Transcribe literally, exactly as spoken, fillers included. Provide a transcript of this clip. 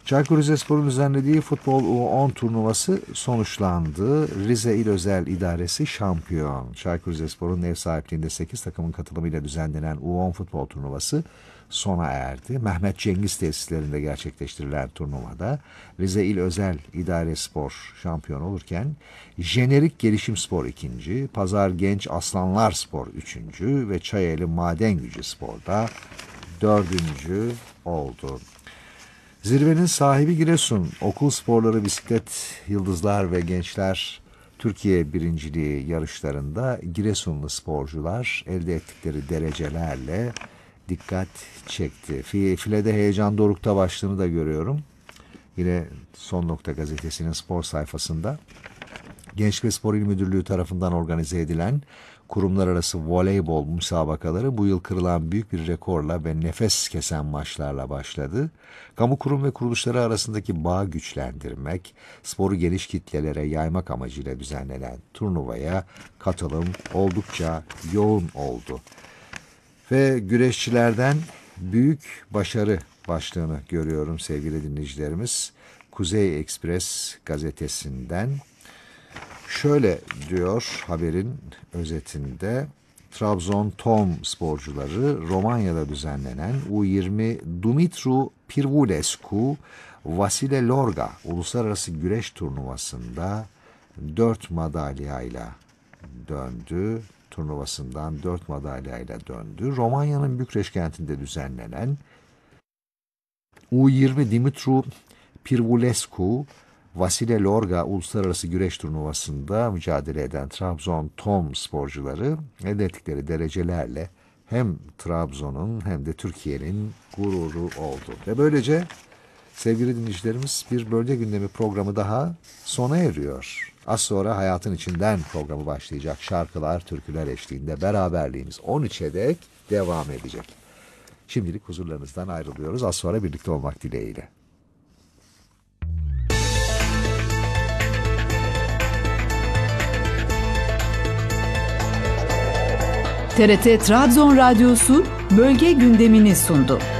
Çaykur Rizespor'un düzenlediği futbol U on turnuvası sonuçlandı. Rize İl Özel İdaresi şampiyon. Çaykur Rizespor'un ev sahipliğinde sekiz takımın katılımıyla düzenlenen U on futbol turnuvası sona erdi. Mehmet Cengiz tesislerinde gerçekleştirilen turnuvada Rize İl Özel İdare Spor şampiyon olurken Jenerik Gelişim Spor ikinci, Pazar Genç Aslanlar Spor üçüncü ve Çayeli Maden Gücü Spor'da dördüncü oldu. Zirvenin sahibi Giresun, okul sporları, bisiklet, yıldızlar ve gençler Türkiye birinciliği yarışlarında Giresunlu sporcular elde ettikleri derecelerle dikkat çekti. Filede heyecan dorukta başlığını da görüyorum. Yine Son Nokta Gazetesi'nin spor sayfasında Genç ve Spor İl Müdürlüğü tarafından organize edilen kurumlar arası voleybol müsabakaları bu yıl kırılan büyük bir rekorla ve nefes kesen maçlarla başladı. Kamu kurum ve kuruluşları arasındaki bağı güçlendirmek, sporu geniş kitlelere yaymak amacıyla düzenlenen turnuvaya katılım oldukça yoğun oldu. Ve güreşçilerden büyük başarı başlığını görüyorum sevgili dinleyicilerimiz. Kuzey Ekspres gazetesinden. Şöyle diyor haberin özetinde: Trabzon Tom sporcuları Romanya'da düzenlenen U yirmi Dumitru Pirvulescu Vasile Lorga uluslararası güreş turnuvasında dört madalyayla döndü. Turnuvasından dört madalyayla döndü. Romanya'nın Bükreş kentinde düzenlenen U yirmi Dumitru Pirvulescu Vasile Lorga uluslararası güreş turnuvasında mücadele eden Trabzon Tom sporcuları elde ettikleri derecelerle hem Trabzon'un hem de Türkiye'nin gururu oldu. Ve böylece sevgili dinleyicilerimiz, bir bölge gündemi programı daha sona eriyor. Az sonra Hayatın İçinden programı başlayacak. Şarkılar, türküler eşliğinde beraberliğimiz on üçe dek devam edecek. Şimdilik huzurlarınızdan ayrılıyoruz. Az sonra birlikte olmak dileğiyle. T R T Trabzon Radyosu bölge gündemini sundu.